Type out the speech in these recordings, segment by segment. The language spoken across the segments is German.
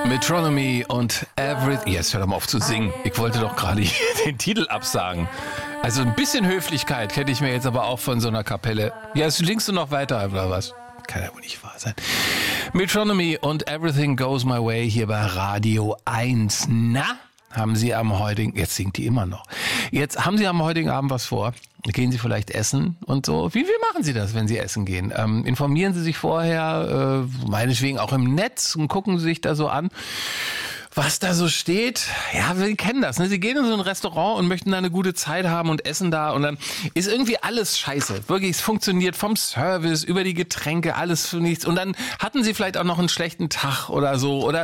Metronomy und Everything. Jetzt hör doch mal auf zu singen. Ich wollte doch gerade den Titel absagen. Also ein bisschen Höflichkeit hätte ich mir jetzt aber auch von so einer Kapelle. Ja, singst du noch weiter oder was? Kann ja wohl nicht wahr sein. Metronomy und Everything Goes My Way hier bei Radio 1. Na? Haben Sie am heutigen, jetzt singt die immer noch. Jetzt haben Sie am heutigen Abend was vor? Gehen Sie vielleicht essen und so? Wie machen Sie das, wenn Sie essen gehen? Informieren Sie sich vorher, meinetwegen auch im Netz und gucken Sie sich da so an, was da so steht. Ja, wir kennen das, ne? Sie gehen in so ein Restaurant und möchten da eine gute Zeit haben und essen da und dann ist irgendwie alles scheiße. Wirklich, es funktioniert vom Service über die Getränke, alles für nichts. Und dann hatten Sie vielleicht auch noch einen schlechten Tag oder so. Oder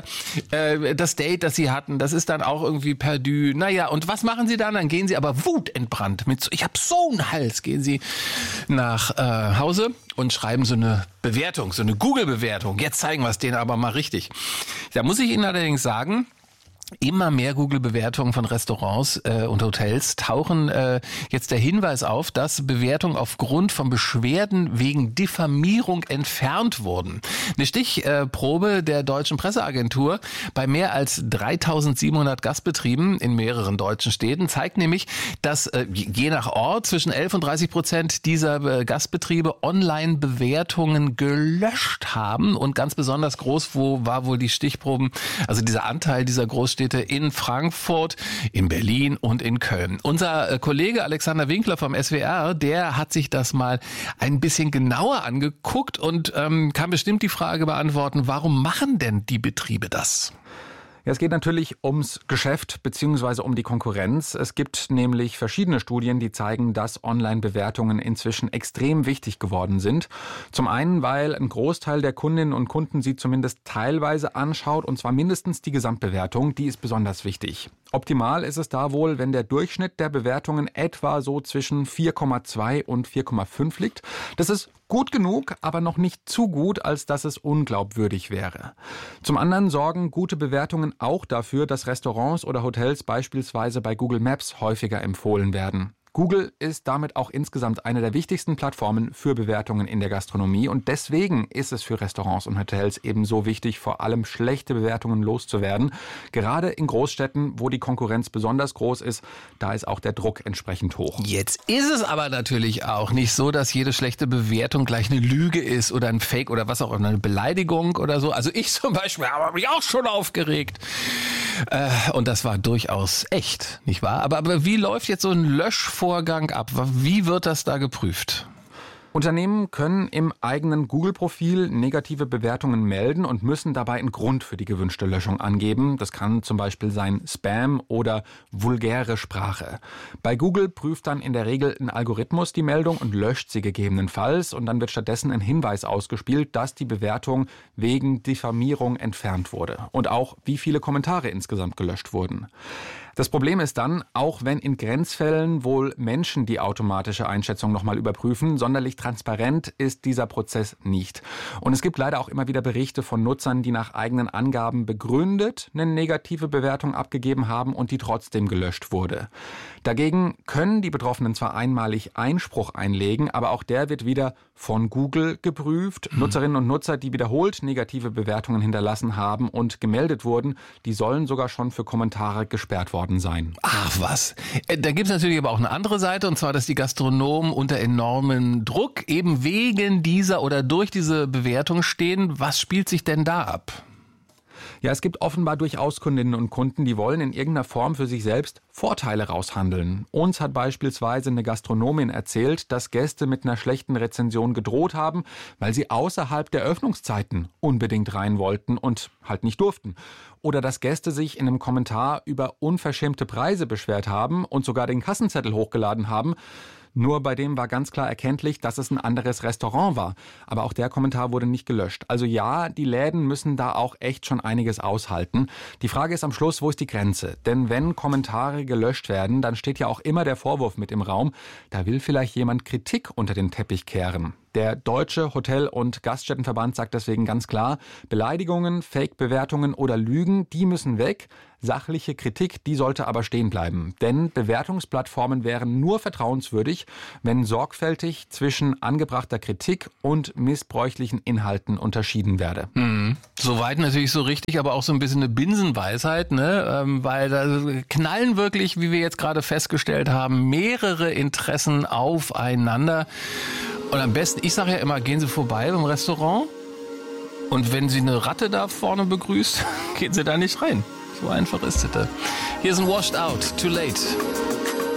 das Date, das Sie hatten, das ist dann auch irgendwie perdu. Naja, und was machen Sie dann? Dann gehen Sie aber wutentbrannt mit, ich habe so einen Hals, gehen Sie nach Hause und schreiben so eine Bewertung, so eine Google-Bewertung. Jetzt zeigen wir es denen aber mal richtig. Da muss ich Ihnen allerdings sagen, immer mehr Google-Bewertungen von Restaurants und Hotels tauchen jetzt der Hinweis auf, dass Bewertungen aufgrund von Beschwerden wegen Diffamierung entfernt wurden. Eine Stichprobe der deutschen Presseagentur bei mehr als 3700 Gastbetrieben in mehreren deutschen Städten zeigt nämlich, dass je nach Ort zwischen 11 und 30% dieser Gastbetriebe Online-Bewertungen gelöscht haben. Und ganz besonders groß war wohl die Stichproben, also dieser Anteil dieser Großstädte in Frankfurt, in Berlin und in Köln. Unser Kollege Alexander Winkler vom SWR, der hat sich das mal ein bisschen genauer angeguckt und kann bestimmt die Frage beantworten, warum machen denn die Betriebe das? Ja, es geht natürlich ums Geschäft bzw. um die Konkurrenz. Es gibt nämlich verschiedene Studien, die zeigen, dass Online-Bewertungen inzwischen extrem wichtig geworden sind. Zum einen, weil ein Großteil der Kundinnen und Kunden sie zumindest teilweise anschaut, und zwar mindestens die Gesamtbewertung, die ist besonders wichtig. Optimal ist es da wohl, wenn der Durchschnitt der Bewertungen etwa so zwischen 4,2 und 4,5 liegt. Das ist gut genug, aber noch nicht zu gut, als dass es unglaubwürdig wäre. Zum anderen sorgen gute Bewertungen auch dafür, dass Restaurants oder Hotels beispielsweise bei Google Maps häufiger empfohlen werden. Google ist damit auch insgesamt eine der wichtigsten Plattformen für Bewertungen in der Gastronomie und deswegen ist es für Restaurants und Hotels eben so wichtig, vor allem schlechte Bewertungen loszuwerden. Gerade in Großstädten, wo die Konkurrenz besonders groß ist, da ist auch der Druck entsprechend hoch. Jetzt ist es aber natürlich auch nicht so, dass jede schlechte Bewertung gleich eine Lüge ist oder ein Fake oder was auch immer, eine Beleidigung oder so. Also ich zum Beispiel habe mich auch schon aufgeregt. Und das war durchaus echt, nicht wahr? Aber wie läuft jetzt so ein Löschvorgang ab? Wie wird das da geprüft? Unternehmen können im eigenen Google-Profil negative Bewertungen melden und müssen dabei einen Grund für die gewünschte Löschung angeben. Das kann zum Beispiel sein Spam oder vulgäre Sprache. Bei Google prüft dann in der Regel ein Algorithmus die Meldung und löscht sie gegebenenfalls. Und dann wird stattdessen ein Hinweis ausgespielt, dass die Bewertung wegen Diffamierung entfernt wurde. Und auch, wie viele Kommentare insgesamt gelöscht wurden. Das Problem ist dann, auch wenn in Grenzfällen wohl Menschen die automatische Einschätzung nochmal überprüfen, sonderlich transparent ist dieser Prozess nicht. Und es gibt leider auch immer wieder Berichte von Nutzern, die nach eigenen Angaben begründet eine negative Bewertung abgegeben haben und die trotzdem gelöscht wurde. Dagegen können die Betroffenen zwar einmalig Einspruch einlegen, aber auch der wird wieder von Google geprüft. Nutzerinnen und Nutzer, die wiederholt negative Bewertungen hinterlassen haben und gemeldet wurden, die sollen sogar schon für Kommentare gesperrt worden sein. Ach was. Da gibt es natürlich aber auch eine andere Seite, und zwar, dass die Gastronomen unter enormen Druck eben wegen dieser oder durch diese Bewertung stehen. Was spielt sich denn da ab? Ja, es gibt offenbar durchaus Kundinnen und Kunden, die wollen in irgendeiner Form für sich selbst Vorteile raushandeln. Uns hat beispielsweise eine Gastronomin erzählt, dass Gäste mit einer schlechten Rezension gedroht haben, weil sie außerhalb der Öffnungszeiten unbedingt rein wollten und halt nicht durften. Oder dass Gäste sich in einem Kommentar über unverschämte Preise beschwert haben und sogar den Kassenzettel hochgeladen haben. Nur bei dem war ganz klar erkenntlich, dass es ein anderes Restaurant war. Aber auch der Kommentar wurde nicht gelöscht. Also ja, die Läden müssen da auch echt schon einiges aushalten. Die Frage ist am Schluss, wo ist die Grenze? Denn wenn Kommentare gelöscht werden, dann steht ja auch immer der Vorwurf mit im Raum, da will vielleicht jemand Kritik unter den Teppich kehren. Der Deutsche Hotel- und Gaststättenverband sagt deswegen ganz klar, Beleidigungen, Fake-Bewertungen oder Lügen, die müssen weg. Sachliche Kritik, die sollte aber stehen bleiben. Denn Bewertungsplattformen wären nur vertrauenswürdig, wenn sorgfältig zwischen angebrachter Kritik und missbräuchlichen Inhalten unterschieden werde. Soweit natürlich so richtig, aber auch so ein bisschen eine Binsenweisheit, ne? Weil da knallen wirklich, wie wir jetzt gerade festgestellt haben, mehrere Interessen aufeinander. Und am besten, ich sage ja immer, gehen Sie vorbei beim Restaurant und wenn Sie eine Ratte da vorne begrüßt, gehen Sie da nicht rein. So einfach ist es. Hier ist ein Washed Out, Too Late.